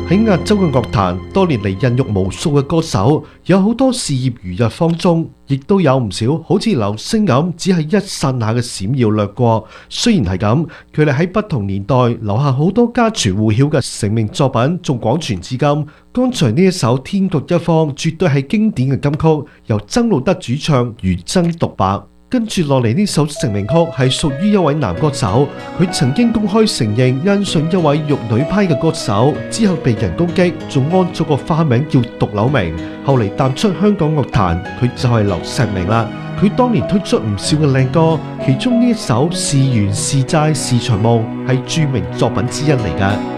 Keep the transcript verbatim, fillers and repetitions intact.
喺亞洲嘅樂壇，多年嚟孕育無數嘅歌手，有好多事業如日方中，亦都有唔少好似流星咁，只係一剎那嘅閃耀掠過。雖然係咁，佢哋喺不同年代留下好多家傳戶曉嘅成名作品，仲廣傳至今。剛才呢一首《天各一方》絕對係經典嘅金曲，由曾路德主唱，余真獨白。跟住落嚟呢首成名曲係屬於一位男歌手，佢曾經公開承認欣賞一位玉女派嘅歌手，之後被人攻擊，仲安咗個花名叫獨柳明。後嚟淡出香港樂壇，佢就係劉錫明啦。佢當年推出唔少嘅靚歌，其中呢一首是緣是債是場夢係著名作品之一嚟㗎。